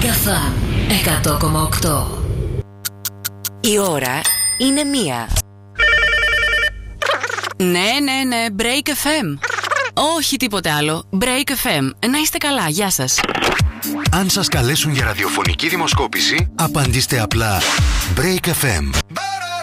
FM 100,8. Η ώρα είναι 1. Ναι, Break FM. Όχι τίποτε άλλο. Break FM. Να είστε καλά, γεια σας. Αν σας καλέσουν για ραδιοφωνική δημοσκόπηση, απαντήστε απλά Break FM.